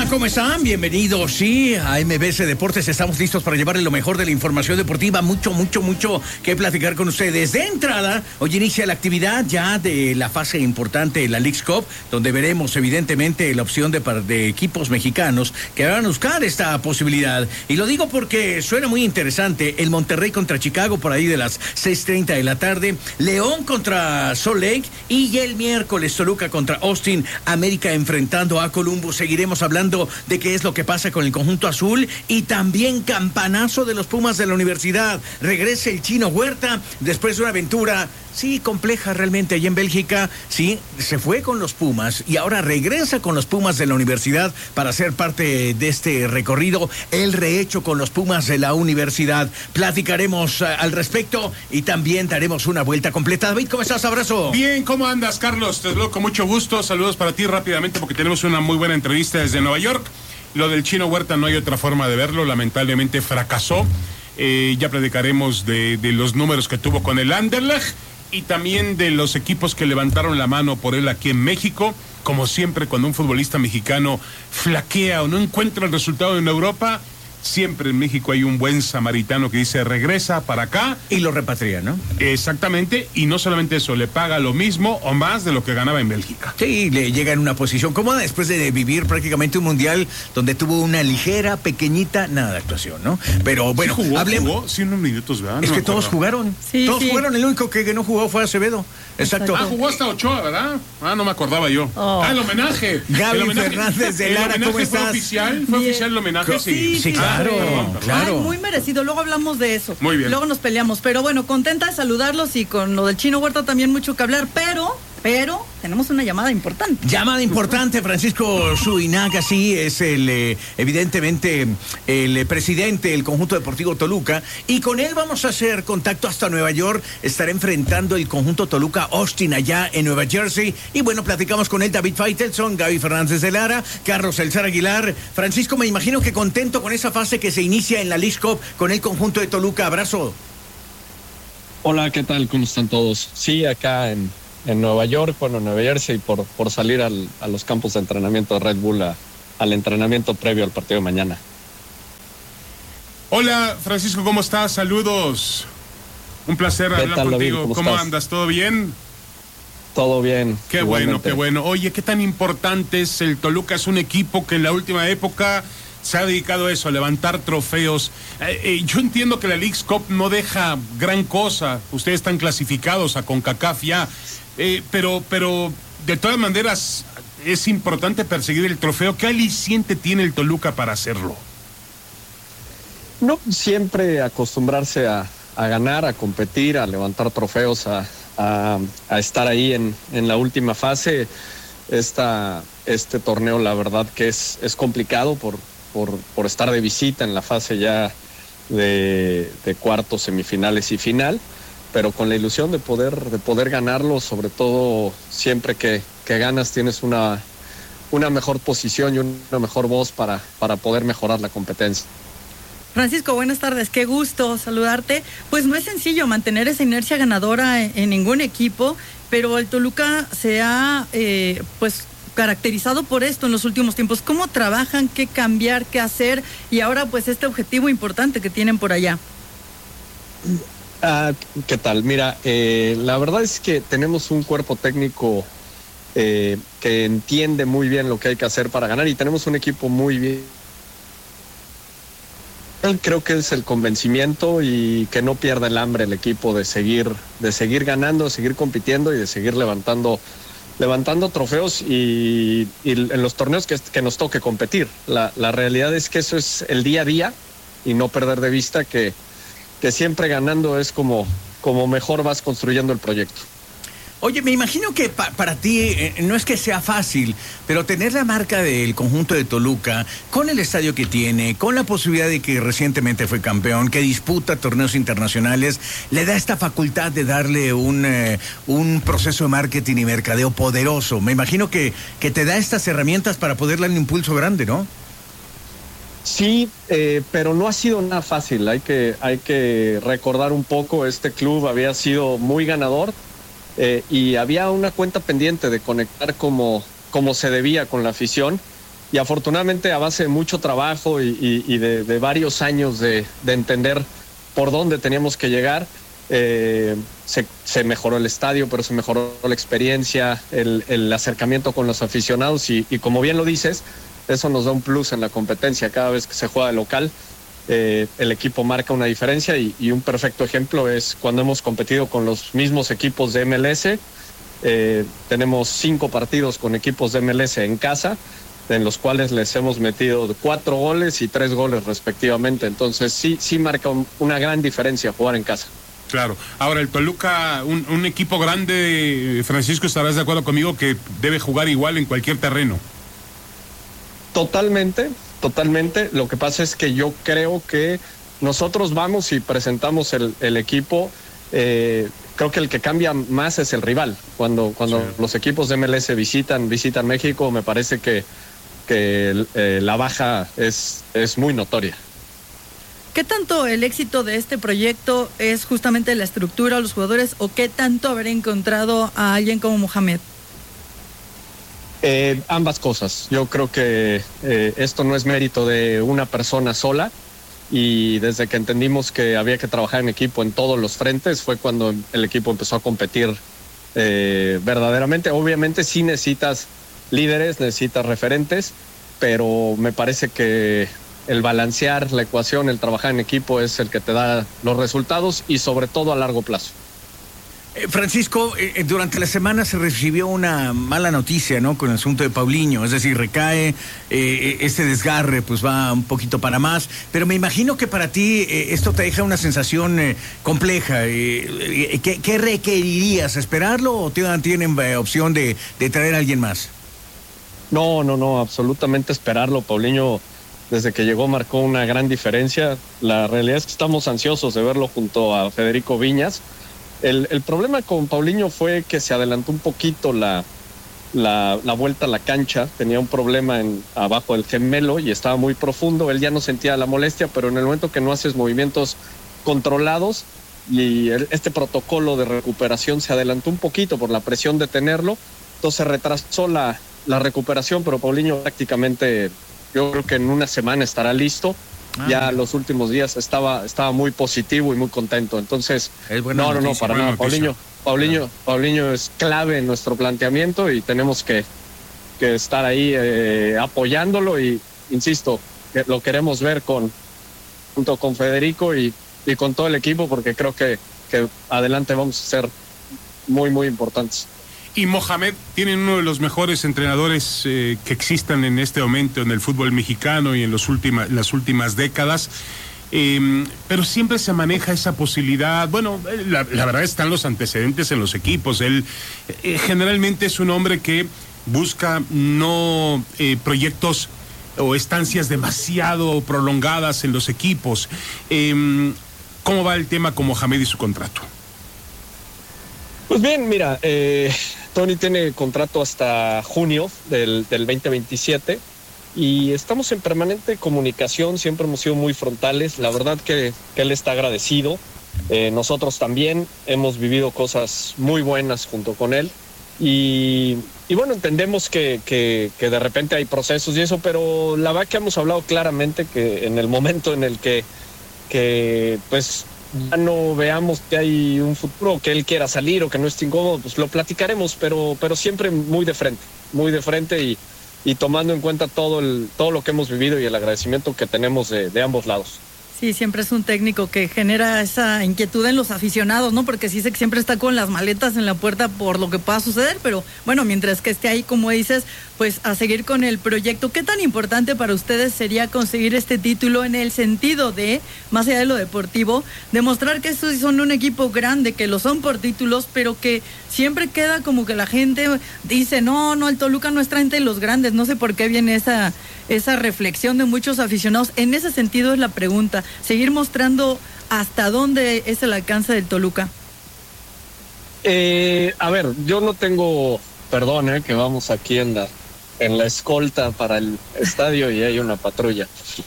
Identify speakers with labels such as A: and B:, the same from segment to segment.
A: ¿cómo están? Bienvenidos, sí, a MBS Deportes. Estamos listos para llevarle lo mejor de la información deportiva. Mucho que platicar con ustedes. De entrada, hoy inicia la actividad ya de la fase importante de la Leagues Cup, donde veremos evidentemente la opción de equipos mexicanos que van a buscar esta posibilidad. Y lo digo porque suena muy interesante. El Monterrey contra Chicago por ahí de las 6:30 de la tarde. León contra Salt Lake. Y el miércoles Toluca contra Austin. América enfrentando a Columbus. Seguiremos hablando de qué es lo que pasa con el conjunto azul y también campanazo de los Pumas de la Universidad. Regresa el Chino Huerta después de una aventura, sí, compleja realmente allí en Bélgica. Sí, se fue con los Pumas y ahora regresa con los Pumas de la Universidad para ser parte de este recorrido, el rehecho con los Pumas de la Universidad. Platicaremos al respecto y también daremos una vuelta completa. David, ¿cómo estás? Abrazo.
B: Bien, ¿cómo andas, Carlos? Te saludo con mucho gusto. Saludos para ti rápidamente porque tenemos una muy buena entrevista desde Nueva York. Lo del Chino Huerta no hay otra forma de verlo, lamentablemente fracasó. Ya platicaremos de los números que tuvo con el Anderlecht y también de los equipos que levantaron la mano por él aquí en México. Como siempre, cuando un futbolista mexicano flaquea o no encuentra el resultado en Europa, siempre en México hay un buen samaritano que dice regresa para acá.
A: Y lo repatria, ¿no?
B: Exactamente, y no solamente eso, le paga lo mismo o más de lo que ganaba en Bélgica.
A: Sí, le llega en una posición cómoda después de vivir prácticamente un mundial donde tuvo una ligera, pequeñita, nada de actuación, ¿no? Pero bueno,
B: sí
A: jugó,
B: sí, unos minutos, ¿verdad?
A: Es que todos jugaron.
C: Sí,
A: todos jugaron, el único que no jugó fue Acevedo. Exacto.
B: Jugó hasta Ochoa, ¿verdad? No me acordaba yo. El homenaje.
A: Gaby Fernández de Lara, ¿cómo estás?
B: ¿Fue oficial el homenaje?
A: Sí, claro.
C: Ay, muy merecido, luego hablamos de eso.
B: Muy bien.
C: Luego nos peleamos, pero bueno, contenta de saludarlos y con lo del Chino Huerta también mucho que hablar, pero tenemos una llamada importante.
A: Llamada importante, Francisco Suinaga, sí, es evidentemente el presidente del conjunto deportivo Toluca, y con él vamos a hacer contacto hasta Nueva York. Estará enfrentando el conjunto Toluca Austin allá en Nueva Jersey, y bueno, platicamos con él, David Faitelson, Gaby Fernández de Lara, Carlos Elzar Aguilar. Francisco, me imagino que contento con esa fase que se inicia en la Leagues Cup con el conjunto de Toluca. Abrazo.
D: Hola, ¿qué tal? ¿Cómo están todos? Sí, acá en Nueva York, Nueva Jersey, por salir a los campos de entrenamiento de Red Bull al entrenamiento previo al partido de mañana.
B: Hola, Francisco, ¿cómo estás? Saludos. Un placer hablar
D: tal,
B: contigo.
D: David?
B: ¿Cómo andas? ¿Todo bien?
D: Todo bien.
B: Qué bueno, qué bueno. Oye, ¿qué tan importante es el Toluca? Es un equipo que en la última época se ha dedicado a eso, a levantar trofeos. Yo entiendo que la Leagues Cup no deja gran cosa. Ustedes están clasificados a CONCACAF ya. Pero de todas maneras es importante perseguir el trofeo. ¿Qué aliciente tiene el Toluca para hacerlo?
D: No, siempre acostumbrarse a ganar, a competir, a levantar trofeos, a estar ahí en la última fase. Este torneo, la verdad que es complicado por estar de visita en la fase ya de cuartos, semifinales y final, pero con la ilusión de poder ganarlo, sobre todo siempre que ganas tienes una mejor posición y una mejor voz para poder mejorar la competencia.
C: Francisco, buenas tardes, qué gusto saludarte. Pues no es sencillo mantener esa inercia ganadora en ningún equipo, pero el Toluca se ha caracterizado por esto en los últimos tiempos. ¿Cómo trabajan? ¿Qué cambiar? ¿Qué hacer? Y ahora pues este objetivo importante que tienen por allá.
D: ¿Qué tal? Mira, la verdad es que tenemos un cuerpo técnico que entiende muy bien lo que hay que hacer para ganar, y tenemos un equipo muy bien. Creo que es el convencimiento y que no pierda el hambre el equipo de seguir ganando, de seguir compitiendo y de seguir levantando trofeos y en los torneos que nos toque competir. La realidad es que eso es el día a día y no perder de vista que siempre ganando es como mejor vas construyendo el proyecto.
A: Oye, me imagino que para ti no es que sea fácil, pero tener la marca del conjunto de Toluca, con el estadio que tiene, con la posibilidad de que recientemente fue campeón, que disputa torneos internacionales, le da esta facultad de darle un proceso de marketing y mercadeo poderoso. Me imagino que te da estas herramientas para poder darle un impulso grande, ¿no?
D: Sí, pero no ha sido nada fácil. Hay que recordar un poco, este club había sido muy ganador. Y había una cuenta pendiente de conectar como se debía con la afición, y afortunadamente a base de mucho trabajo y de varios años de entender por dónde teníamos que llegar, se mejoró el estadio, pero se mejoró la experiencia, el acercamiento con los aficionados y como bien lo dices, eso nos da un plus en la competencia. Cada vez que se juega de local, el equipo marca una diferencia y un perfecto ejemplo es cuando hemos competido con los mismos equipos de MLS. Tenemos 5 partidos con equipos de MLS en casa, en los cuales les hemos metido 4 goles y 3 goles respectivamente. Entonces sí marca una gran diferencia jugar en casa.
B: Claro. Ahora, el Toluca, un equipo grande, Francisco, estarás de acuerdo conmigo que debe jugar igual en cualquier terreno.
D: Totalmente. Lo que pasa es que yo creo que nosotros vamos y presentamos el equipo. Creo que el que cambia más es el rival. Cuando sí, los equipos de MLS visitan México, me parece que la baja es muy notoria.
C: ¿Qué tanto el éxito de este proyecto es justamente la estructura, los jugadores, o qué tanto haber encontrado a alguien como Mohamed?
D: Ambas cosas. Yo creo que esto no es mérito de una persona sola, y desde que entendimos que había que trabajar en equipo en todos los frentes fue cuando el equipo empezó a competir verdaderamente. Obviamente sí necesitas líderes, necesitas referentes, pero me parece que el balancear la ecuación, el trabajar en equipo es el que te da los resultados y sobre todo a largo plazo.
A: Francisco, durante la semana se recibió una mala noticia, ¿no?, con el asunto de Paulinho, es decir, recae, este desgarre pues va un poquito para más, pero me imagino que para ti esto te deja una sensación compleja. ¿Qué requerirías? ¿Esperarlo o tienen opción de traer a alguien más?
D: No, absolutamente esperarlo. Paulinho, desde que llegó, marcó una gran diferencia. La realidad es que estamos ansiosos de verlo junto a Federico Viñas. El problema con Paulinho fue que se adelantó un poquito la vuelta a la cancha. Tenía un problema abajo del gemelo y estaba muy profundo. Él ya no sentía la molestia, pero en el momento que no haces movimientos controlados y este protocolo de recuperación se adelantó un poquito por la presión de tenerlo, entonces retrasó la recuperación, pero Paulinho prácticamente, yo creo que en una semana estará listo. Ya los últimos días estaba muy positivo y muy contento. Entonces, no, para nada. Paulinho es clave en nuestro planteamiento y tenemos que estar ahí apoyándolo y, insisto, que lo queremos ver junto con Federico y con todo el equipo, porque creo que adelante vamos a ser muy, muy importantes.
B: Y Mohamed tiene uno de los mejores entrenadores que existan en este momento en el fútbol mexicano y en las últimas décadas, pero siempre se maneja esa posibilidad. Bueno, la verdad están los antecedentes en los equipos. Él generalmente es un hombre que busca no proyectos o estancias demasiado prolongadas en los equipos. ¿Cómo va el tema con Mohamed y su contrato?
D: Pues bien, mira, Tony tiene contrato hasta junio del 2027 y estamos en permanente comunicación, siempre hemos sido muy frontales. La verdad que él está agradecido, nosotros también hemos vivido cosas muy buenas junto con él y bueno, entendemos que de repente hay procesos y eso, pero la verdad que hemos hablado claramente que en el momento en el que pues ya no veamos que hay un futuro, que él quiera salir o que no esté incómodo, pues lo platicaremos, pero siempre muy de frente y tomando en cuenta todo lo que hemos vivido y el agradecimiento que tenemos de ambos lados.
C: Sí, siempre es un técnico que genera esa inquietud en los aficionados, ¿no? Porque sí sé que siempre está con las maletas en la puerta por lo que pueda suceder, pero bueno, mientras que esté ahí, como dices, pues a seguir con el proyecto. ¿Qué tan importante para ustedes sería conseguir este título en el sentido de, más allá de lo deportivo, demostrar que estos son un equipo grande, que lo son por títulos, pero que siempre queda como que la gente dice, no, el Toluca no está entre los grandes? No sé por qué viene esa reflexión de muchos aficionados. En ese sentido es la pregunta, seguir mostrando hasta dónde es el alcance del Toluca.
D: A ver, yo no tengo, perdón, que vamos aquí en la escolta para el estadio y hay una patrulla.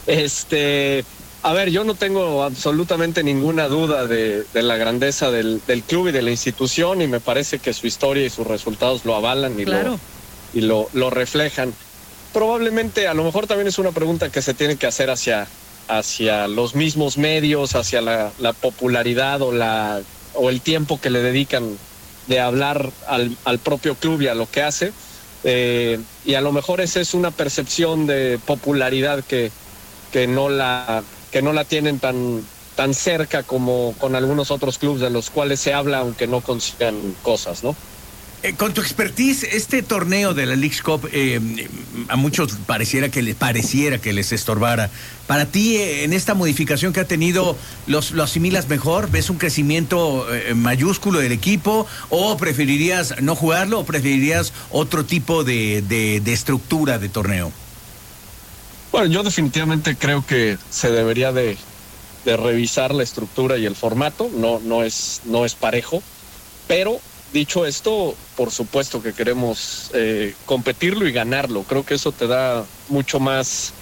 D: A ver, yo no tengo absolutamente ninguna duda de la grandeza del club y de la institución, y me parece que su historia y sus resultados lo avalan y, claro, lo reflejan. probablemente, a lo mejor también es una pregunta que se tiene que hacer hacia los mismos medios, hacia la popularidad o el tiempo que le dedican de hablar al propio club y a lo que hace. Y a lo mejor esa es una percepción de popularidad que no la tienen tan cerca como con algunos otros clubes de los cuales se habla aunque no consigan cosas, ¿no?
A: Con tu expertise, este torneo de la Leagues Cup a muchos pareciera que les estorbara. Para ti, en esta modificación que ha tenido, ¿lo asimilas mejor? ¿Ves un crecimiento mayúsculo del equipo? ¿O preferirías no jugarlo? ¿O preferirías otro tipo de estructura de torneo?
D: Bueno, yo definitivamente creo que se debería de revisar la estructura y el formato. No es parejo, pero dicho esto, por supuesto que queremos competirlo y ganarlo. Creo que eso te da mucho más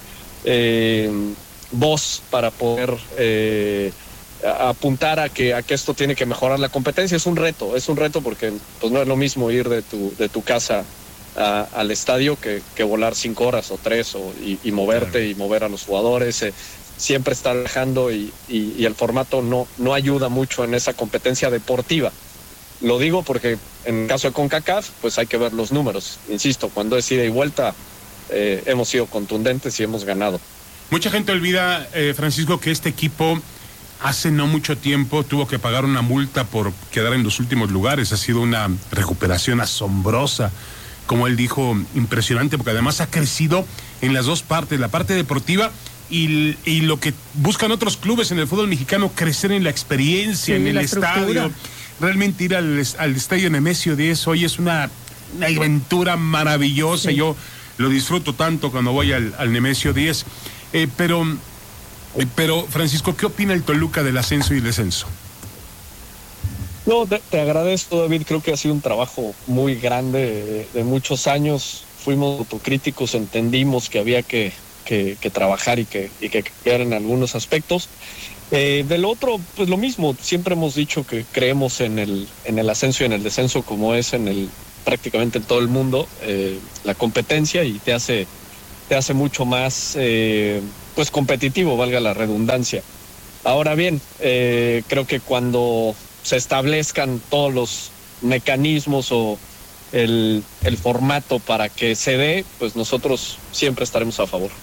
D: voz para poder apuntar a que esto tiene que mejorar la competencia. Es un reto porque pues no es lo mismo ir de tu casa al estadio que volar 5 horas o 3 y moverte, claro, y mover a los jugadores. Siempre estar viajando y el formato no ayuda mucho en esa competencia deportiva. Lo digo porque en el caso de CONCACAF, pues hay que ver los números. Insisto, cuando es ida y vuelta, hemos sido contundentes y hemos ganado.
B: Mucha gente olvida, Francisco, que este equipo hace no mucho tiempo tuvo que pagar una multa por quedar en los últimos lugares. Ha sido una recuperación asombrosa, como él dijo, impresionante, porque además ha crecido en las dos partes, la parte deportiva y lo que buscan otros clubes en el fútbol mexicano, crecer en la experiencia, sí, en el estadio. Realmente ir al estadio Nemesio 10 hoy es una aventura maravillosa. Sí. Yo lo disfruto tanto cuando voy al Nemesio 10. Pero, Francisco, ¿qué opina el Toluca del ascenso y el descenso?
D: No, te agradezco, David. Creo que ha sido un trabajo muy grande de muchos años. Fuimos autocríticos, entendimos que había que trabajar y que cambiar en algunos aspectos. Del otro, pues lo mismo. Siempre hemos dicho que creemos en el ascenso y en el descenso, como es prácticamente en todo el mundo, la competencia, y te hace mucho más pues competitivo, valga la redundancia. Ahora bien, creo que cuando se establezcan todos los mecanismos o el formato para que se dé, pues nosotros siempre estaremos a favor.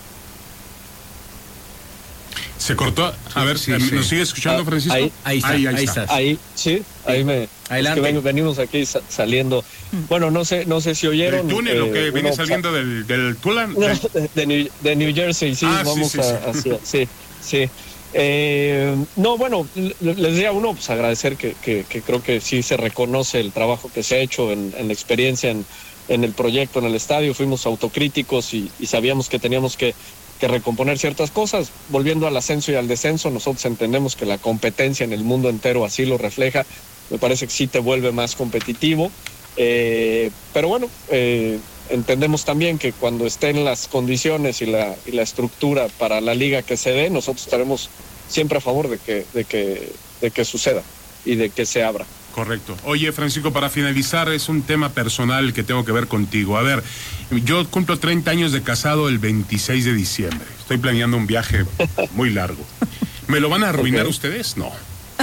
B: Se cortó. A ver, si ¿nos sigue escuchando, Francisco?
D: Ahí está. Ahí, sí, ahí
A: Adelante.
D: Es que venimos aquí saliendo. Bueno, no sé si oyeron.
B: ¿El túnel o qué? ¿Viene saliendo del Tulan?
D: No, de New Jersey, sí. Vamos sí. No, bueno, les decía uno, pues agradecer que creo que sí se reconoce el trabajo que se ha hecho en la experiencia, en el proyecto, en el estadio. Fuimos autocríticos y sabíamos que teníamos que recomponer ciertas cosas. Volviendo al ascenso y al descenso, nosotros entendemos que la competencia en el mundo entero así lo refleja. Me parece que sí te vuelve más competitivo, pero bueno, entendemos también que cuando estén las condiciones y la estructura para la liga que se dé, nosotros estaremos siempre a favor de que suceda y de que se abra.
B: Correcto. Oye, Francisco, para finalizar, es un tema personal que tengo que ver contigo. A ver, yo cumplo 30 años de casado el 26 de diciembre. Estoy planeando un viaje muy largo. ¿Me lo van a arruinar ustedes? No.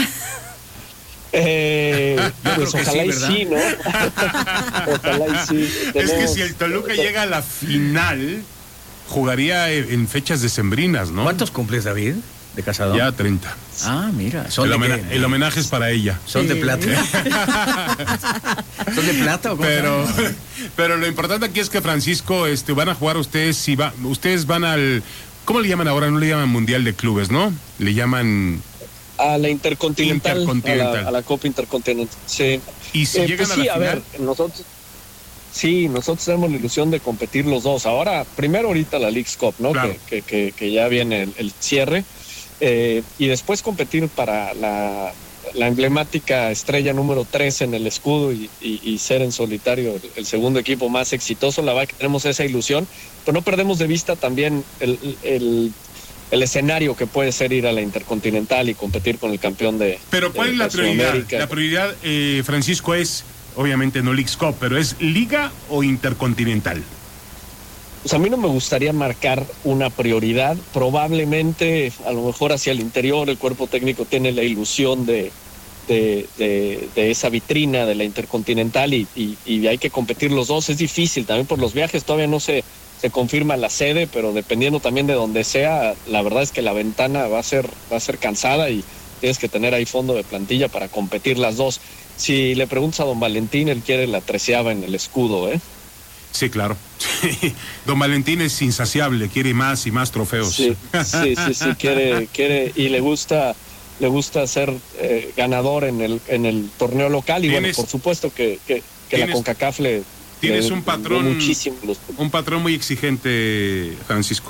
D: Pues ojalá y sí, ¿no? Ojalá y sí.
B: Es que si el Toluca llega a la final, jugaría en fechas decembrinas, ¿no?
A: ¿Cuántos cumples, David, de casado?
B: Ya 30.
A: Ah, mira.
B: El homenaje es para ella.
A: ¿Son de plata? ¿Son de plata o cómo?
B: Pero lo importante aquí es que, Francisco, van a jugar ustedes, ustedes van al... ¿Cómo le llaman ahora? No le llaman Mundial de Clubes, ¿no? Le llaman...
D: A la Intercontinental. A la Copa Intercontinental, sí.
B: Y si llegan
D: pues
B: a la final...
D: a ver, nosotros tenemos la ilusión de competir los dos. Primero ahorita la Leagues Cup, ¿no?
B: Claro.
D: Que ya viene el cierre. Y después competir para la emblemática estrella número 3 en el escudo y ser en solitario el segundo equipo más exitoso. La verdad que tenemos esa ilusión, pero no perdemos de vista también el escenario que puede ser ir a la Intercontinental y competir con el campeón de...
B: Pero ¿cuál es la prioridad? La prioridad, Francisco, es obviamente no Leagues Cup, pero ¿es Liga o Intercontinental?
D: pues a mí no me gustaría marcar una prioridad. Probablemente, a lo mejor hacia el interior, el cuerpo técnico tiene la ilusión de esa vitrina de la Intercontinental y hay que competir los dos. Es difícil también por los viajes, todavía no se confirma la sede, pero dependiendo también de donde sea, la verdad es que la ventana va a ser cansada y tienes que tener ahí fondo de plantilla para competir las dos. Si le preguntas a don Valentín, él quiere la 13ª en el escudo, ¿eh?
B: Sí, claro. Sí. Don Valentín es insaciable, quiere más y más trofeos.
D: Sí, quiere y le gusta ser ganador en el torneo local y bueno, por supuesto que la CONCACAF
B: tienes un patrón
D: muchísimo.
B: Un patrón muy exigente, Francisco.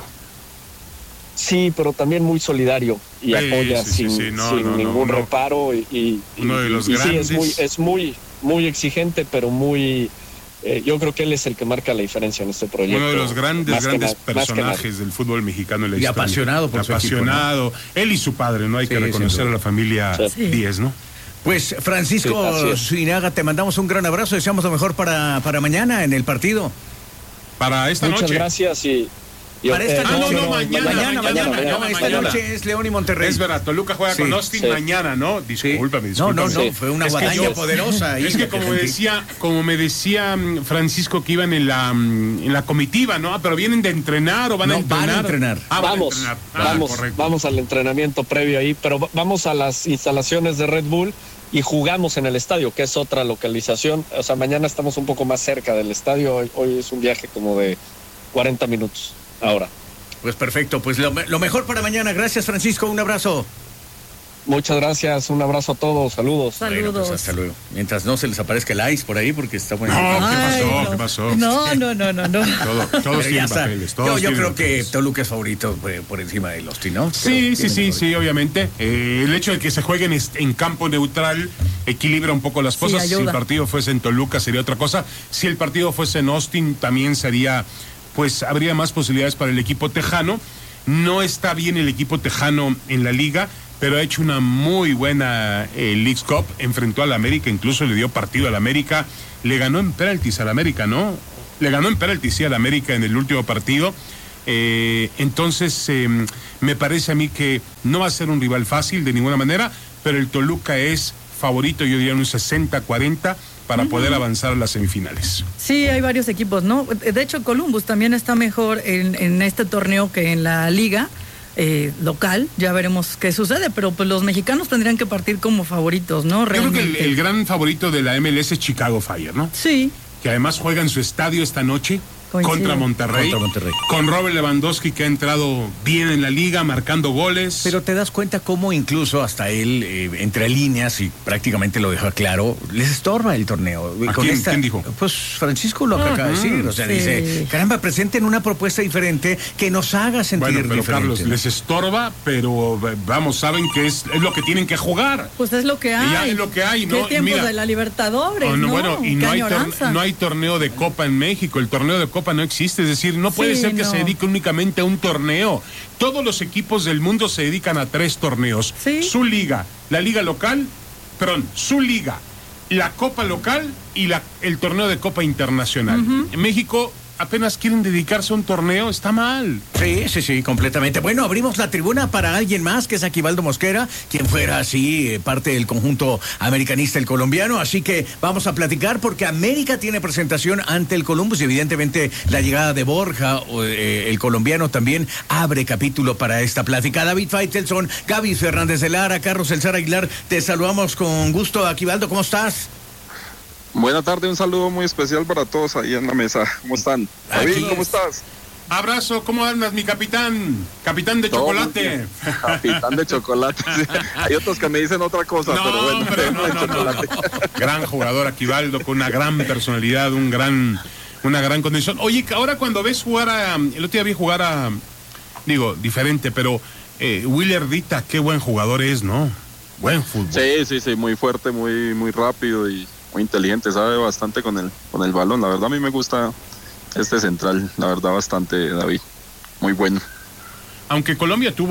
D: Sí, pero también muy solidario y apoya sin ningún reparo y
B: uno de los grandes.
D: Sí, es muy exigente, pero muy yo creo que él es el que marca la diferencia en este proyecto.
B: Uno de los grandes personajes del fútbol mexicano en la historia.
A: Apasionado por su equipo, ¿no?
B: Él y su padre, ¿no? Hay que reconocer a la familia Díez, ¿no?
A: Pues Francisco Zúñiga, te mandamos un gran abrazo, deseamos lo mejor para mañana en el partido.
B: Para esta noche.
D: Muchas gracias
A: para esta noche.
B: Mañana.
A: Esta noche es León y Monterrey.
B: Es verdad, Toluca juega con Austin mañana, ¿no? Discúlpame.
A: No, fue una guadaña poderosa.
B: Es que como me decía Francisco que iban en la comitiva, ¿no? Pero vienen de entrenar o van a entrenar.
D: Vamos al entrenamiento previo ahí, pero vamos a las instalaciones de Red Bull y jugamos en el estadio, que es otra localización. O sea, mañana estamos un poco más cerca del estadio. Hoy es un viaje como de 40 minutos. Ahora.
A: Pues perfecto, pues lo mejor para mañana. Gracias, Francisco, un abrazo.
D: Muchas gracias, un abrazo a todos, saludos.
A: Bueno, pues hasta luego. Mientras no se les aparezca el ice por ahí, porque está bueno.
B: ¿Qué pasó?
C: No.
B: Todos tienen papeles.
A: Yo creo que Toluca es favorito por encima del Austin, ¿no?
B: Sí, obviamente. El hecho de que se jueguen en campo neutral equilibra un poco las cosas. Si el partido fuese en Toluca sería otra cosa. Si el partido fuese en Austin también sería... pues habría más posibilidades para el equipo tejano. No está bien el equipo tejano en la liga, pero ha hecho una muy buena Leagues Cup, enfrentó al América, incluso le dio partido al América, le ganó en penaltis al América, ¿no? Le ganó en penaltis, sí, al América en el último partido. Entonces, me parece a mí que no va a ser un rival fácil de ninguna manera, pero el Toluca es favorito, yo diría un 60-40, para poder avanzar a las semifinales.
C: Sí, hay varios equipos, ¿no? De hecho, Columbus también está mejor en este torneo que en la liga local. Ya veremos qué sucede, pero pues los mexicanos tendrían que partir como favoritos, ¿no?
B: Realmente. Yo creo que el gran favorito de la MLS es Chicago Fire, ¿no?
C: Sí.
B: Que además juega en su estadio esta noche. Contra Monterrey. Con Robert Lewandowski, que ha entrado bien en la liga, marcando goles.
A: Pero te das cuenta cómo incluso hasta él, entre líneas, y prácticamente lo deja claro, les estorba el torneo.
B: ¿Quién dijo?
A: Pues Francisco lo acaba de decir. O sea, dice, caramba, presenten una propuesta diferente que nos haga sentir
B: pero
A: diferente.
B: Carlos, les estorba, pero vamos, saben que es lo que tienen que jugar.
C: Pues es lo que hay.
B: Ya es lo que hay, ¿no?
C: ¿Qué tiempos de la Libertadores, ¿no?
B: Bueno, y no hay torneo de Copa en México. El torneo de Copa no existe, es decir, no puede ser que se dedique únicamente a un torneo. Todos los equipos del mundo se dedican a 3 torneos.
C: ¿Sí?
B: Su liga, la liga local, su liga, la Copa local y el torneo de Copa Internacional. En México apenas quieren dedicarse a un torneo, está mal.
A: Sí, completamente. Bueno, abrimos la tribuna para alguien más, que es Aquivaldo Mosquera, quien fuera así parte del conjunto americanista, el colombiano. Así que vamos a platicar porque América tiene presentación ante el Columbus y evidentemente la llegada de Borja, el colombiano, también abre capítulo para esta plática. David Faitelson, Gaby Fernández de Lara, Carlos Elzar Aguilar, te saludamos con gusto. Aquivaldo, ¿cómo estás?
E: Buena tarde, un saludo muy especial para todos ahí en la mesa. ¿Cómo están? David, ¿cómo estás?
B: Abrazo, ¿cómo andas, mi capitán? Capitán de chocolate.
E: Capitán de chocolate. Hay otros que me dicen otra cosa, pero bueno.
B: Chocolate. Gran jugador, Aquivaldo, con una gran personalidad, una gran condición. Oye, ahora cuando ves jugar el otro día vi jugar diferente, pero Willer Dita, qué buen jugador es, ¿no? Buen fútbol.
E: Sí, muy fuerte, muy rápido y muy inteligente, sabe bastante con el balón. La verdad a mí me gusta este central, la verdad bastante, David, muy bueno.
B: Aunque Colombia tuvo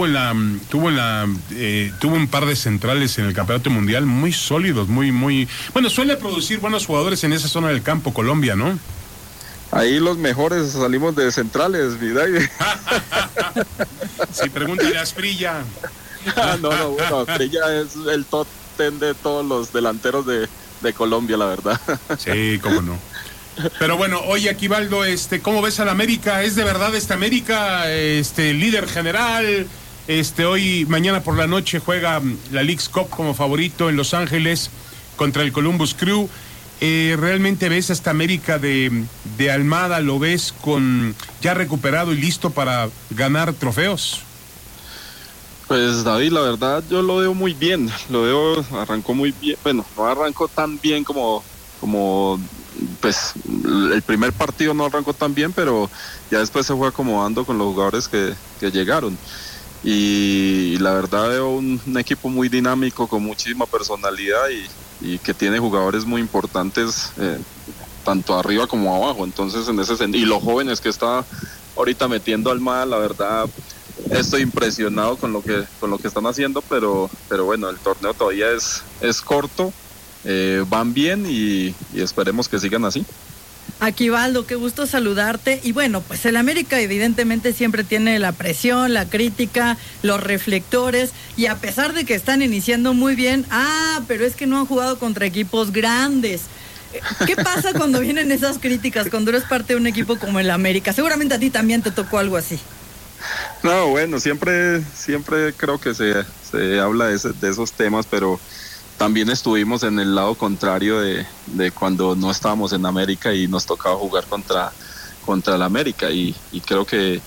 B: un par de centrales en el campeonato mundial muy sólidos, muy bueno, suele producir buenos jugadores en esa zona del campo Colombia, ¿no?
E: Ahí los mejores salimos de centrales, mi David.
B: Sí, pregúntale a Asprilla.
E: No, bueno, Asprilla es el top 10 de todos los delanteros de Colombia, la verdad.
B: Sí, cómo no. Pero bueno, oye, Aquivaldo, ¿cómo ves a la América? ¿Es de verdad esta América, líder general? Mañana por la noche juega la Leagues Cup como favorito en Los Ángeles contra el Columbus Crew. ¿Realmente ves a esta América de Almada? ¿Lo ves ya recuperado y listo para ganar trofeos?
E: Pues David, la verdad yo lo veo muy bien, arrancó muy bien, bueno, no arrancó tan bien como pues el primer partido no arrancó tan bien, pero ya después se fue acomodando con los jugadores que llegaron. Y la verdad veo un equipo muy dinámico, con muchísima personalidad y que tiene jugadores muy importantes, tanto arriba como abajo. Entonces, en ese sentido, y los jóvenes que está ahorita metiendo Almada, la verdad estoy impresionado con lo que están haciendo, pero bueno, el torneo todavía es corto, van bien y esperemos que sigan así.
C: Aquivaldo, qué gusto saludarte. Y bueno, pues el América evidentemente siempre tiene la presión, la crítica, los reflectores, y a pesar de que están iniciando muy bien, pero es que no han jugado contra equipos grandes. ¿Qué pasa cuando vienen esas críticas, cuando eres parte de un equipo como el América? Seguramente a ti también te tocó algo así.
E: No, bueno, siempre creo que se habla de esos temas, pero también estuvimos en el lado contrario de cuando no estábamos en América y nos tocaba jugar contra el América, y creo que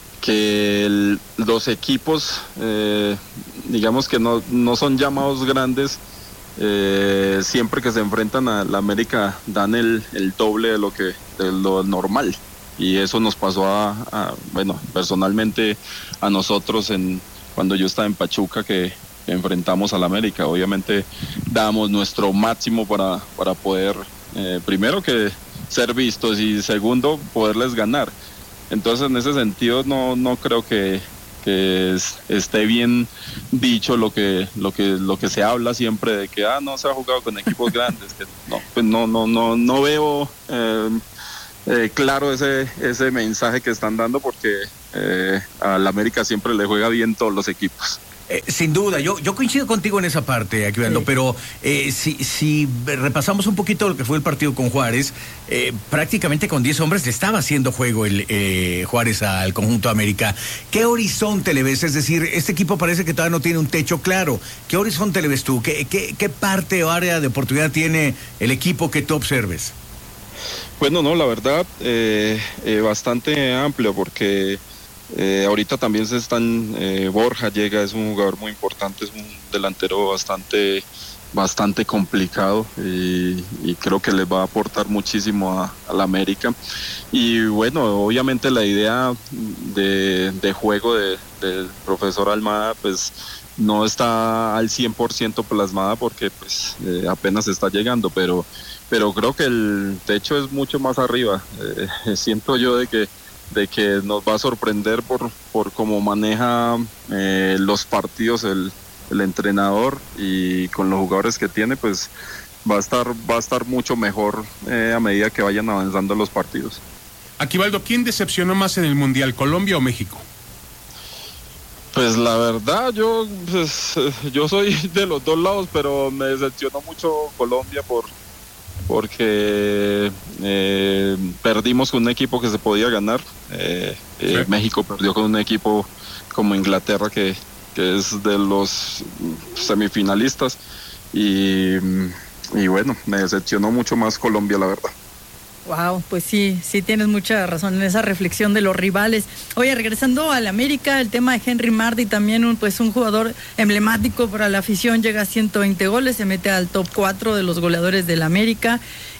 E: los equipos, digamos que no son llamados grandes, siempre que se enfrentan a la América dan el doble de lo normal, y eso nos pasó bueno, personalmente a nosotros cuando yo estaba en Pachuca, que enfrentamos al América. Obviamente damos nuestro máximo para poder, primero que ser vistos, y segundo poderles ganar. Entonces, en ese sentido no creo que esté bien dicho lo que se habla siempre de que no se ha jugado con equipos grandes, que pues no veo claro ese mensaje que están dando, porque al América siempre le juega bien todos los equipos.
A: Sin duda, yo coincido contigo en esa parte, Aquivaldo, sí. Pero si repasamos un poquito lo que fue el partido con Juárez, prácticamente con 10 hombres le estaba haciendo juego el Juárez al conjunto América. ¿Qué horizonte le ves? Es decir, este equipo parece que todavía no tiene un techo claro. ¿Qué horizonte le ves tú? ¿Qué parte o área de oportunidad tiene el equipo que tú observes?
E: Bueno, no, la verdad, bastante amplio, porque ahorita también Borja llega, es un jugador muy importante, es un delantero bastante complicado, y creo que les va a aportar muchísimo a la América. Y bueno, obviamente la idea de juego del profesor Almada pues no está al 100% plasmada, porque pues apenas está llegando, pero creo que el techo es mucho más arriba. Siento yo de que nos va a sorprender por cómo maneja los partidos el entrenador, y con los jugadores que tiene, pues va a estar mucho mejor a medida que vayan avanzando los partidos.
B: Aquivaldo, ¿quién decepcionó más en el Mundial, Colombia o México?
E: Pues la verdad, yo soy de los dos lados, pero me decepcionó mucho Colombia porque perdimos con un equipo que se podía ganar. Sí. México perdió con un equipo como Inglaterra, que es de los semifinalistas, y bueno, me decepcionó mucho más Colombia, la verdad.
C: Wow, pues sí tienes mucha razón en esa reflexión de los rivales. Oye, regresando al América, el tema de Henry Martin, también un jugador emblemático para la afición, llega a 120 goles, se mete al top 4 de los goleadores del América.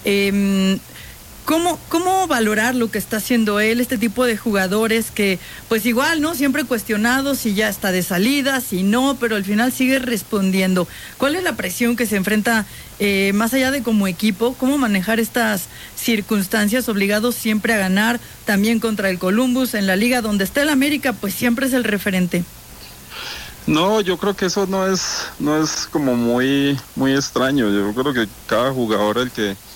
C: ¿Cómo valorar lo que está haciendo él, este tipo de jugadores que, pues igual, ¿no? Siempre cuestionados, si ya está de salida, si no, pero al final sigue respondiendo. ¿Cuál es la presión que se enfrenta más allá de como equipo? ¿Cómo manejar estas circunstancias, obligados siempre a ganar, también contra el Columbus en la liga donde está el América, pues siempre es el referente?
E: No, yo creo que eso no es como muy extraño. Yo creo que cada jugador el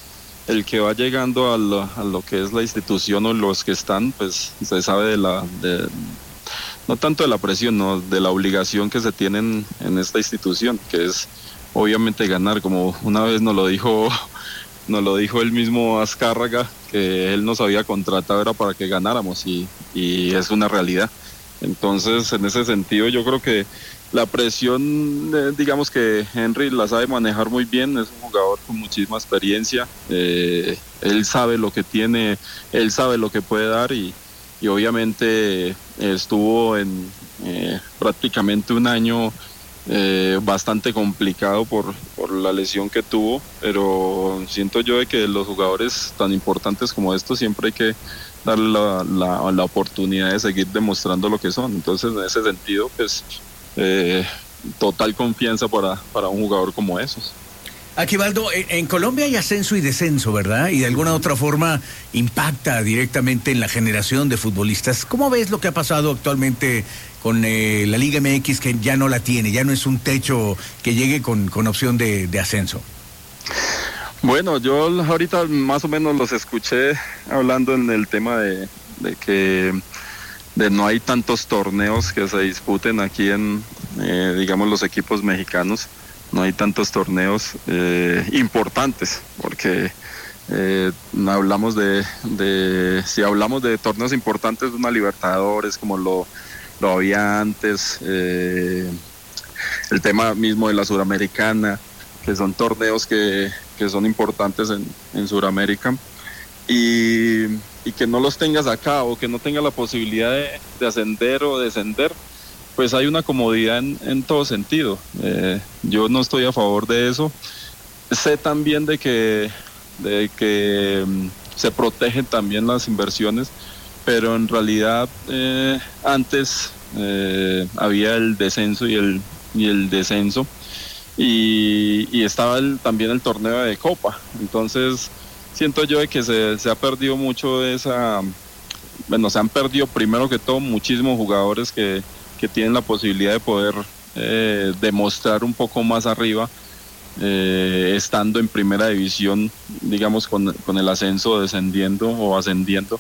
E: el que va llegando a lo que es la institución o los que están, pues se sabe no tanto de la presión, no, de la obligación que se tienen en esta institución, que es obviamente ganar, como una vez nos lo dijo el mismo Azcárraga, que él nos había contratado era para que ganáramos y es una realidad. Entonces, en ese sentido, yo creo que la presión, digamos que Henry la sabe manejar muy bien, es un jugador con muchísima experiencia, él sabe lo que tiene, él sabe lo que puede dar y obviamente estuvo en prácticamente un año bastante complicado por la lesión que tuvo, pero siento yo de que los jugadores tan importantes como estos siempre hay que darle la oportunidad de seguir demostrando lo que son. Entonces, en ese sentido, pues total confianza para un jugador como esos.
A: Aquivaldo, en Colombia hay ascenso y descenso, ¿verdad? Y de alguna otra forma impacta directamente en la generación de futbolistas. ¿Cómo ves lo que ha pasado actualmente con la Liga MX, que ya no la tiene, ya no es un techo que llegue con opción de ascenso?
E: Bueno, yo ahorita más o menos los escuché hablando en el tema de que no hay tantos torneos que se disputen aquí en, digamos, los equipos mexicanos. No hay tantos torneos importantes, porque hablamos si hablamos de torneos importantes, una Libertadores como lo había antes, el tema mismo de la Suramericana, que son torneos que son importantes en Suramérica, y que no los tengas acá o que no tengas la posibilidad de ascender o descender, pues hay una comodidad en todo sentido. Yo no estoy a favor de eso. Sé también de que se protegen también las inversiones, pero en realidad antes había el descenso y el descenso, y estaba también el torneo de Copa. Entonces siento yo de que se ha perdido mucho se han perdido primero que todo muchísimos jugadores que tienen la posibilidad de poder demostrar un poco más arriba, estando en primera división, digamos, con el ascenso, descendiendo o ascendiendo.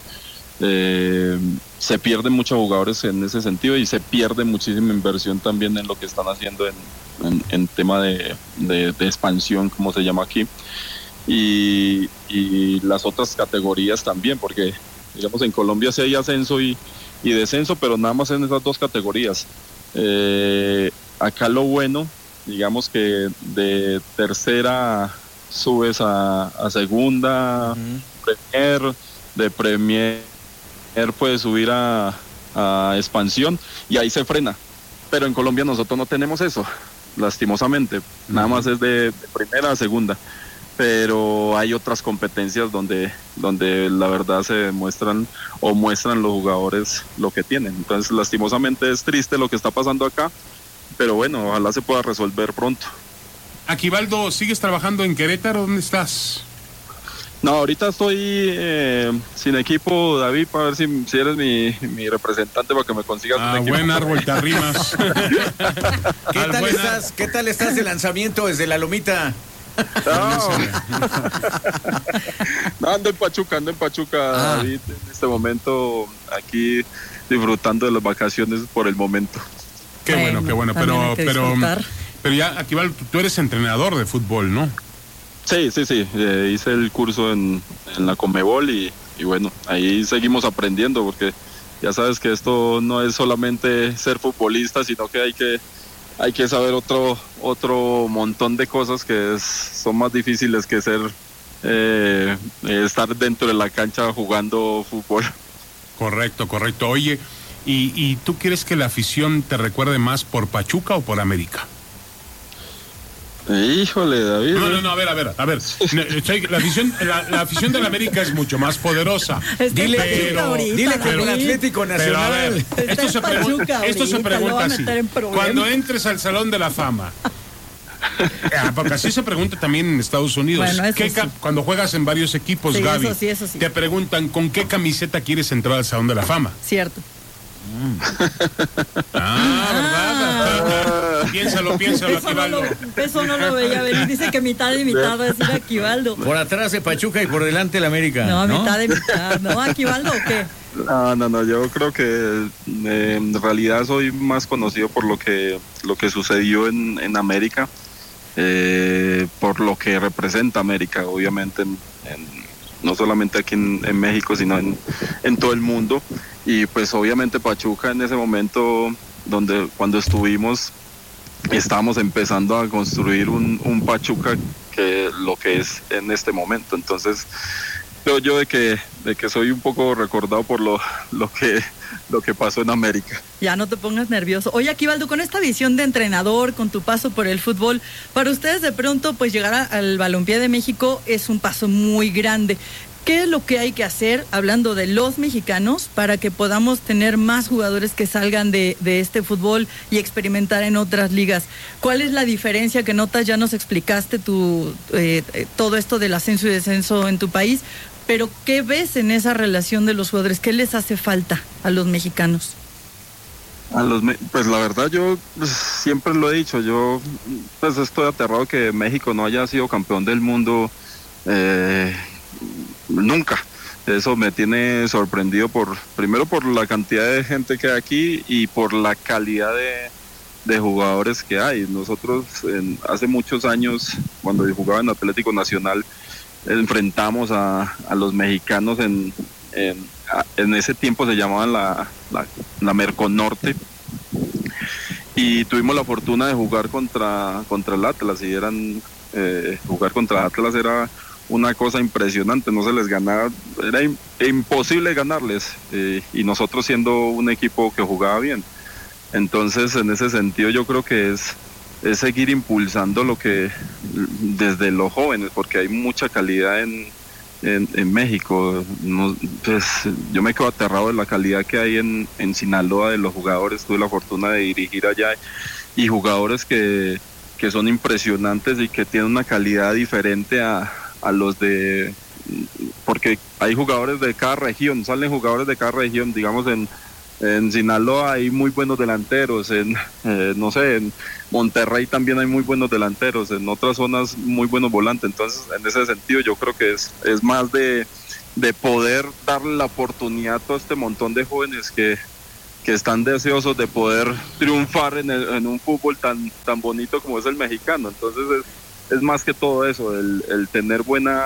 E: Se pierden muchos jugadores en ese sentido y se pierde muchísima inversión también en lo que están haciendo en tema de expansión, como se llama aquí, y las otras categorías también, porque digamos en Colombia sí hay ascenso y descenso, pero nada más en esas dos categorías. Acá lo bueno, digamos que de tercera subes a segunda, Premier, de Premier puedes subir a expansión y ahí se frena. Pero en Colombia nosotros no tenemos eso, lastimosamente. Nada más es de primera a segunda. Pero hay otras competencias donde la verdad se demuestran o muestran los jugadores lo que tienen. Entonces, lastimosamente es triste lo que está pasando acá, pero bueno, ojalá se pueda resolver pronto.
B: Aquivaldo, ¿sigues trabajando en Querétaro? ¿Dónde estás?
E: No, ahorita estoy sin equipo, David, para ver si eres mi representante para que me consigas un equipo.
B: Buen árbol, te arrimas.
A: ¿Qué tal estás de lanzamiento desde la Lomita?
E: No, ando en Pachuca, David, en este momento aquí disfrutando de las vacaciones por el momento.
B: Qué bueno, pero ya, Aquivaldo, tú eres entrenador de fútbol, ¿no?
E: Sí, hice el curso en la Conmebol y bueno, ahí seguimos aprendiendo, porque ya sabes que esto no es solamente ser futbolista, sino que hay que saber otro montón de cosas que son más difíciles que estar dentro de la cancha jugando fútbol.
B: Correcto. Oye, ¿y tú quieres que la afición te recuerde más por Pachuca o por América?
E: Híjole, David.
B: No, a ver. La afición de la América es mucho más poderosa.
A: Dile que el Atlético Nacional.
B: Esto se pregunta así. Cuando entres al Salón de la Fama. Porque así se pregunta también en Estados Unidos. Bueno, cuando juegas en varios equipos, sí, Gaby,
C: eso sí.
B: Te preguntan con qué camiseta quieres entrar al Salón de la Fama.
C: Cierto.
B: ¿Verdad? Piénsalo, Aquivaldo.
C: Eso no lo veía venir. Dice que mitad y mitad va a decir Aquivaldo.
A: Por atrás de Pachuca y por delante el América.
C: No, mitad y mitad. ¿No, Aquivaldo o qué?
E: No, yo creo que en realidad soy más conocido por lo que sucedió en América, por lo que representa América, obviamente, no solamente aquí en México, sino en todo el mundo. Y pues obviamente Pachuca en ese momento, cuando estábamos empezando a construir un Pachuca que lo que es en este momento. Entonces creo yo de que soy un poco recordado por lo que pasó en América.
C: Ya no te pongas nervioso. Oye, Aquivaldo, con esta visión de entrenador, con tu paso por el fútbol, para ustedes de pronto pues llegar al Balompié de México es un paso muy grande. ¿Qué es lo que hay que hacer, hablando de los mexicanos, para que podamos tener más jugadores que salgan de este fútbol y experimentar en otras ligas? ¿Cuál es la diferencia que notas? Ya nos explicaste todo esto del ascenso y descenso en tu país, pero ¿qué ves en esa relación de los jugadores? ¿Qué les hace falta a los mexicanos?
E: Pues la verdad yo siempre lo he dicho, yo pues estoy aterrado que México no haya sido campeón del mundo nunca. Eso me tiene sorprendido primero por la cantidad de gente que hay aquí y por la calidad de jugadores que hay. Nosotros hace muchos años, cuando jugaba en Atlético Nacional, enfrentamos a los mexicanos en ese tiempo se llamaban la Merconorte, y tuvimos la fortuna de jugar contra el Atlas, y jugar contra Atlas era una cosa impresionante, no se les ganaba, era imposible ganarles, y nosotros siendo un equipo que jugaba bien. Entonces en ese sentido yo creo que es seguir impulsando lo que desde los jóvenes, porque hay mucha calidad en México. Pues yo me quedo aterrado de la calidad que hay en Sinaloa de los jugadores. Tuve la fortuna de dirigir allá y jugadores que son impresionantes y que tienen una calidad diferente a los porque hay jugadores de cada región, salen jugadores de cada región. Digamos en Sinaloa hay muy buenos delanteros, no sé, en Monterrey también hay muy buenos delanteros, en otras zonas muy buenos volantes. Entonces en ese sentido yo creo que es más de poder darle la oportunidad a todo este montón de jóvenes que están deseosos de poder triunfar en un fútbol tan bonito como es el mexicano. Entonces es más que todo eso, el tener buena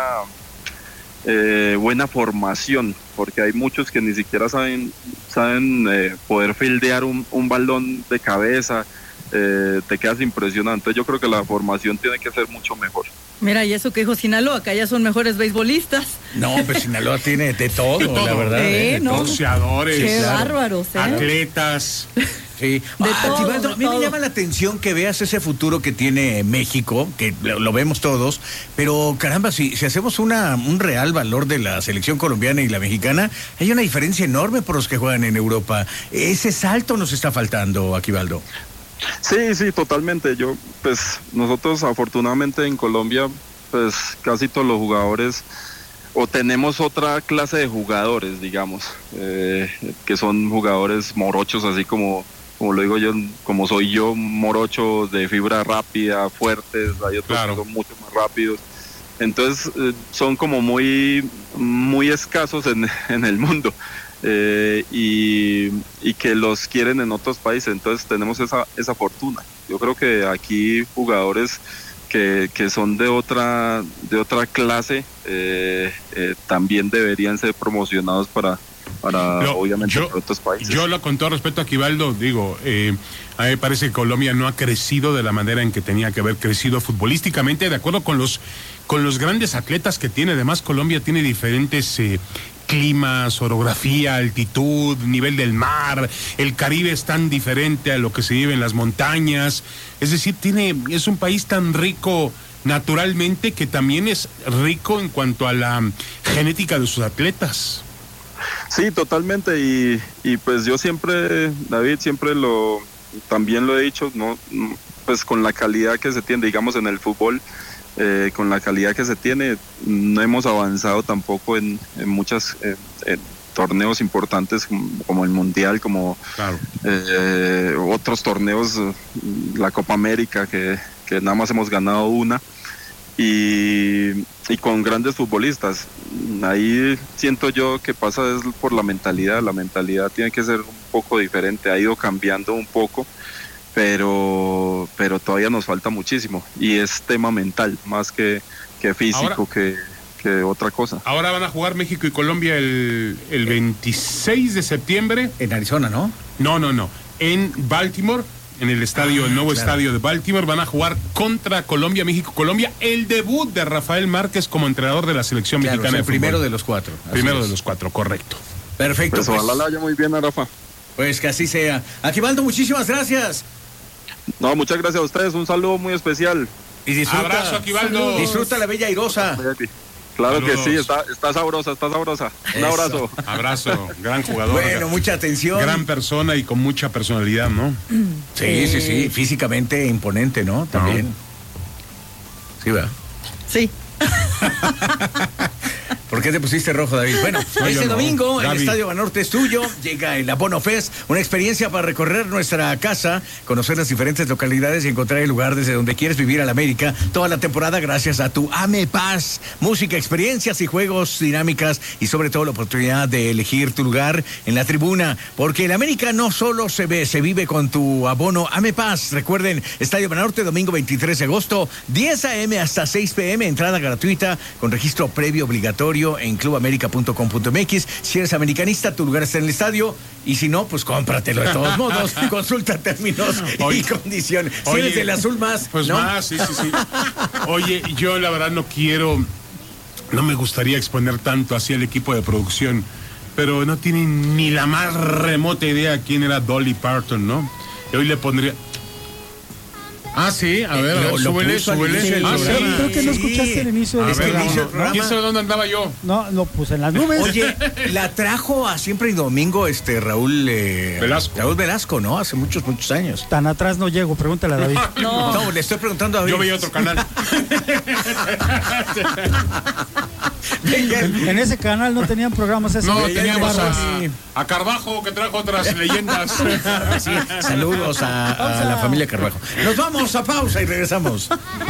E: formación, porque hay muchos que ni siquiera saben poder fildear un balón de cabeza. Te quedas impresionante. Yo creo que la formación tiene que ser mucho mejor.
C: Mira, y eso que dijo Sinaloa, acá ya son mejores beisbolistas.
A: No, pues Sinaloa tiene de todo, la verdad.
C: ¿No?
B: Boxeadores,
C: qué bárbaros,
B: atletas.
A: Sí. Aquivaldo, a mí me llama la atención que veas ese futuro que tiene México, que lo vemos todos, pero caramba, si hacemos un real valor de la selección colombiana y la mexicana, hay una diferencia enorme por los que juegan en Europa. Ese salto nos está faltando, Aquivaldo.
E: Sí, totalmente. Nosotros afortunadamente en Colombia, pues casi todos los jugadores, o tenemos otra clase de jugadores, digamos, que son jugadores morochos, así como lo digo yo, como soy yo, morochos de fibra rápida, fuertes. Hay otros que son mucho más rápidos. Entonces son como muy, muy escasos en el mundo. Y que los quieren en otros países. Entonces tenemos esa fortuna. Yo creo que aquí jugadores que son de otra clase también deberían ser promocionados para obviamente para otros países.
B: Yo con todo respeto a Aquivaldo digo, a mí me parece que Colombia no ha crecido de la manera en que tenía que haber crecido futbolísticamente, de acuerdo con los grandes atletas que tiene. Además, Colombia tiene diferentes climas, orografía, altitud, nivel del mar. El Caribe es tan diferente a lo que se vive en las montañas. Es decir, es un país tan rico naturalmente que también es rico en cuanto a la genética de sus atletas.
E: Sí, totalmente. Y pues yo siempre, David, también lo he dicho, ¿no? Pues con la calidad que se tiene, digamos, en el fútbol, con la calidad que se tiene, no hemos avanzado tampoco en muchas torneos importantes como el Mundial, como
B: Claro.
E: otros torneos, la Copa América, que nada más hemos ganado una, y con grandes futbolistas. Ahí siento yo que pasa es por la mentalidad tiene que ser un poco diferente, ha ido cambiando un poco, pero todavía nos falta muchísimo, y es tema mental más que físico. Ahora, que otra cosa.
B: Ahora van a jugar México y Colombia el 26 de septiembre.
A: En Arizona, ¿no?
B: No. En Baltimore, en el nuevo estadio de Baltimore, van a jugar contra Colombia, México-Colombia, el debut de Rafael Márquez como entrenador de la selección mexicana de fútbol.
A: Primero de los cuatro.
B: Primero de los cuatro, correcto.
A: Perfecto.
E: Pues ojalá la haya muy bien a Rafa.
A: Pues que así sea. Aquivaldo, muchísimas gracias.
E: No, muchas gracias a ustedes, un saludo muy especial.
A: Y disfruta,
B: abrazo, Aquivaldo.
A: Disfruta la bella airosa.
E: Claro.
B: Saludos.
E: Que sí, está sabrosa. Un abrazo.
B: Abrazo, gran jugador.
A: Bueno, mucha atención.
B: Gran persona y con mucha personalidad, ¿no?
A: Sí. Físicamente imponente, ¿no? También.
B: No.
A: Sí, ¿verdad?
C: Sí.
A: ¿Por qué te pusiste rojo, David? Bueno, este domingo el Estadio Banorte es tuyo. Llega el Abono Fest, una experiencia para recorrer nuestra casa, conocer las diferentes localidades y encontrar el lugar desde donde quieres vivir al América toda la temporada gracias a tu AMEPAS. Música, experiencias y juegos dinámicas, y sobre todo la oportunidad de elegir tu lugar en la tribuna, porque el América no solo se ve, se vive con tu abono AMEPAS. Recuerden, Estadio Banorte, domingo 23 de agosto, 10 a.m. hasta 6 p.m., entrada gratuita con registro previo obligatorio en clubamerica.com.mx. Si eres americanista, tu lugar está en el estadio, y si no, pues cómpratelo de todos modos. Consulta términos y condiciones. Si eres del azul más,
B: pues
A: ¿no?
B: Más, sí. Oye, yo la verdad no me gustaría exponer tanto así al equipo de producción, pero no tienen ni la más remota idea quién era Dolly Parton, ¿no? Y hoy le pondría... sí, a ver, súbele.
F: Creo que no escuchaste el inicio del
B: programa. ¿Quién sabe dónde andaba yo?
F: No, pues en las nubes.
A: Oye, la trajo a Siempre y Domingo Raúl
B: Velasco.
A: Raúl Velasco, ¿no? Hace muchos años.
F: Tan atrás no llego, pregúntale a David.
A: No, le estoy preguntando a David.
B: Yo veía otro canal.
F: En ese canal no tenían programas esos.
B: No, teníamos a Carvajo, que trajo otras leyendas.
A: Sí, saludos a la familia Carvajo. Nos vamos a pausa y regresamos.